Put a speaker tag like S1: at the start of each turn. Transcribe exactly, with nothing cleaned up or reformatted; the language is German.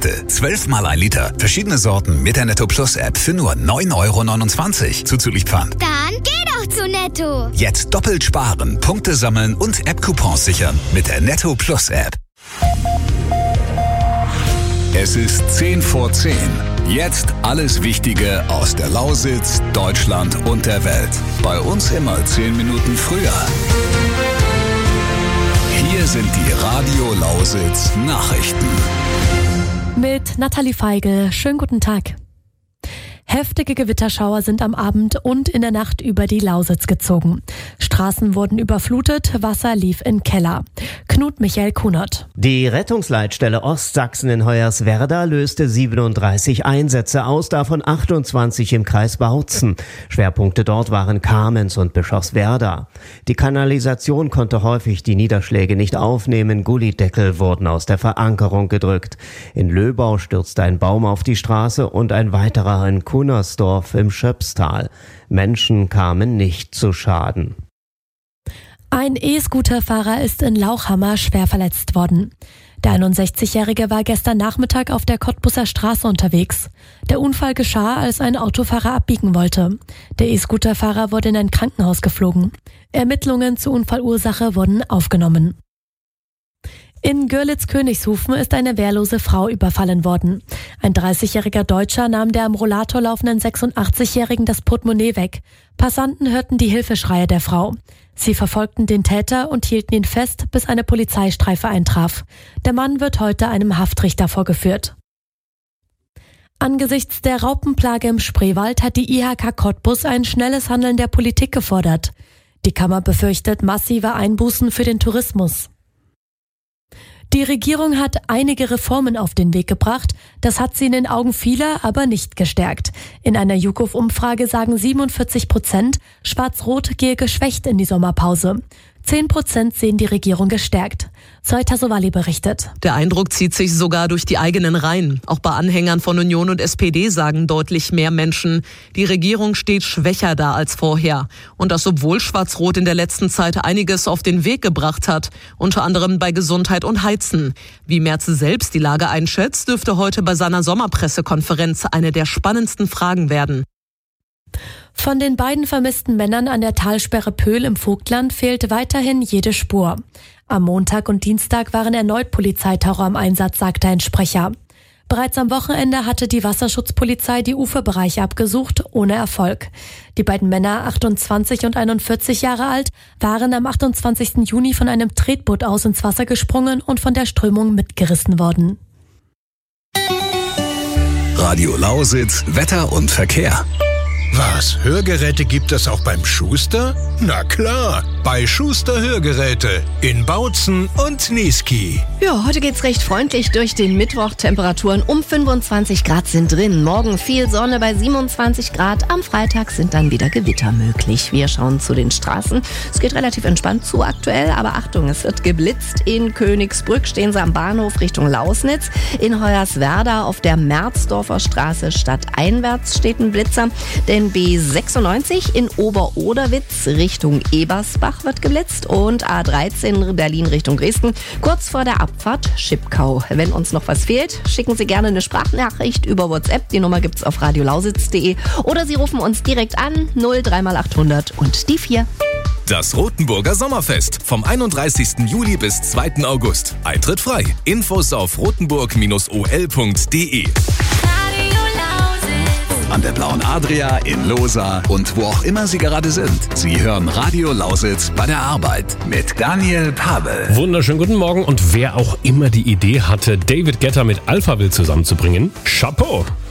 S1: Produkte. Zwölf mal ein Liter. Verschiedene Sorten mit der Netto Plus App für nur neun Euro neunundzwanzig. Zuzüglich Pfand.
S2: Dann geh doch zu Netto.
S1: Jetzt doppelt sparen, Punkte sammeln und App-Coupons sichern mit der Netto Plus App. Es ist zehn vor zehn. Jetzt alles Wichtige aus der Lausitz, Deutschland und der Welt. Bei uns immer zehn Minuten früher. Hier sind die Radio Lausitz Nachrichten.
S3: Mit Nathalie Feigl. Schönen guten Tag. Heftige Gewitterschauer sind am Abend und in der Nacht über die Lausitz gezogen. Straßen wurden überflutet, Wasser lief in Keller. Knut Michael Kunert.
S4: Die Rettungsleitstelle Ostsachsen in Hoyerswerda löste siebenunddreißig Einsätze aus, davon achtundzwanzig im Kreis Bautzen. Schwerpunkte dort waren Kamenz und Bischofswerda. Die Kanalisation konnte häufig die Niederschläge nicht aufnehmen, Gullideckel wurden aus der Verankerung gedrückt. In Löbau stürzte ein Baum auf die Straße und ein weiterer in Kunnersdorf im Schöpstal. Menschen kamen nicht zu Schaden.
S3: Ein E-Scooter-Fahrer ist in Lauchhammer schwer verletzt worden. Der einundsechzigjährige war gestern Nachmittag auf der Cottbuser Straße unterwegs. Der Unfall geschah, als ein Autofahrer abbiegen wollte. Der E-Scooter-Fahrer wurde in ein Krankenhaus geflogen. Ermittlungen zur Unfallursache wurden aufgenommen. In Görlitz-Königshofen ist eine wehrlose Frau überfallen worden. Ein dreißigjähriger Deutscher nahm der am Rollator laufenden sechsundachtzigjährigen das Portemonnaie weg. Passanten hörten die Hilfeschreie der Frau. Sie verfolgten den Täter und hielten ihn fest, bis eine Polizeistreife eintraf. Der Mann wird heute einem Haftrichter vorgeführt. Angesichts der Raupenplage im Spreewald hat die I H K Cottbus ein schnelles Handeln der Politik gefordert. Die Kammer befürchtet massive Einbußen für den Tourismus. Die Regierung hat einige Reformen auf den Weg gebracht. Das hat sie in den Augen vieler aber nicht gestärkt. In einer YouGov-Umfrage sagen siebenundvierzig Prozent, Schwarz-Rot gehe geschwächt in die Sommerpause. Zehn Prozent sehen die Regierung gestärkt. Zoe Tassovali berichtet.
S5: Der Eindruck zieht sich sogar durch die eigenen Reihen. Auch bei Anhängern von Union und S P D sagen deutlich mehr Menschen, die Regierung steht schwächer da als vorher. Und das, obwohl Schwarz-Rot in der letzten Zeit einiges auf den Weg gebracht hat, unter anderem bei Gesundheit und Heizen. Wie Merz selbst die Lage einschätzt, dürfte heute bei seiner Sommerpressekonferenz eine der spannendsten Fragen werden.
S3: Von den beiden vermissten Männern an der Talsperre Pöhl im Vogtland fehlt weiterhin jede Spur. Am Montag und Dienstag waren erneut Polizeitaucher im Einsatz, sagte ein Sprecher. Bereits am Wochenende hatte die Wasserschutzpolizei die Uferbereiche abgesucht, ohne Erfolg. Die beiden Männer, achtundzwanzig und einundvierzig Jahre alt, waren am achtundzwanzigsten Juni von einem Tretboot aus ins Wasser gesprungen und von der Strömung mitgerissen worden.
S1: Radio Lausitz, Wetter und Verkehr.
S6: Was, Hörgeräte gibt es auch beim Schuster? Na klar, bei Schuster Hörgeräte in Bautzen und Niesky.
S7: Ja, heute geht's recht freundlich durch den Mittwoch. Temperaturen um fünfundzwanzig Grad sind drin. Morgen viel Sonne bei siebenundzwanzig Grad. Am Freitag sind dann wieder Gewitter möglich. Wir schauen zu den Straßen. Es geht relativ entspannt zu aktuell, aber Achtung, es wird geblitzt. In Königsbrück stehen sie am Bahnhof Richtung Lausnitz. In Hoyerswerda auf der Merzdorfer Straße stadteinwärts steht ein Blitzer. Denn B sechsundneunzig in Oberoderwitz Richtung Ebersbach wird geblitzt und A dreizehn Berlin Richtung Dresden kurz vor der Abfahrt Schipkau. Wenn uns noch was fehlt, schicken Sie gerne eine Sprachnachricht über WhatsApp. Die Nummer gibt's auf radiolausitz punkt de oder Sie rufen uns direkt an null drei mal achthundert und die vier.
S8: Das Rotenburger Sommerfest vom einunddreißigsten Juli bis zweiten August. Eintritt frei. Infos auf rotenburg Bindestrich o l punkt de.
S1: An der Blauen Adria, in Losa und wo auch immer Sie gerade sind. Sie hören Radio Lausitz bei der Arbeit mit Daniel Pavel.
S9: Wunderschönen guten Morgen und wer auch immer die Idee hatte, David Guetta mit Alphaville zusammenzubringen, Chapeau!